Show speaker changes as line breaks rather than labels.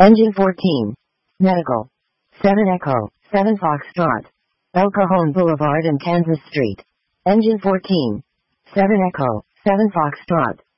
Engine 14. Medical. 7 Echo, 7 Foxtrot. El Cajon Boulevard and Kansas Street. Engine 14. 7 Echo, 7 Foxtrot.